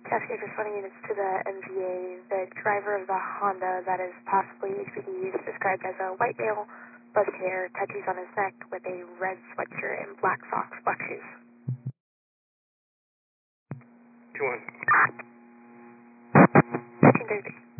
Cascade responding units to the MVA. The driver of the Honda that is possibly HPD is described as a white male, buzzed hair, tattoos on his neck, with a red sweatshirt and black socks, black shoes. 2-1. 1333.